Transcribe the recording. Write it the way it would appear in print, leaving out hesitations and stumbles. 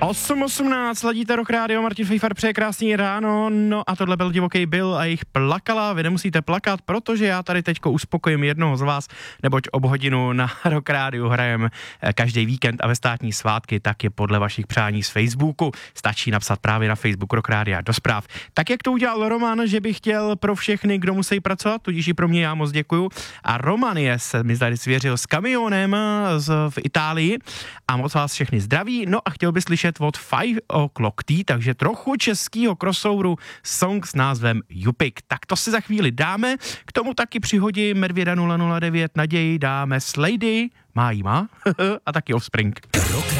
8.18, ladíte Rock Radio, Martin Fejfar přeje krásný ráno, no a tohle byl Divoký Bill a jich Plakala, vy nemusíte plakat, protože já tady teďko uspokojím jednoho z vás, neboť ob hodinu na Rock Radio hrajem každý víkend a ve státní svátky, tak je podle vašich přání z Facebooku, stačí napsat právě na Facebook Rock Radio do zpráv. Tak jak to udělal Roman, že by chtěl pro všechny, kdo musí pracovat, tudíž i pro mě já moc děkuju, a Roman se mi tady svěřil s kamionem v Itálii a moc vás všechny zdraví, no a chtěl by slyšet od 5 O'Clock Tea, takže trochu českýho crossoveru song s názvem Jupik. Tak to si za chvíli dáme, k tomu taky přihodím Medvěda 009 Naději, dáme Slady, má a taky Offspring. Rock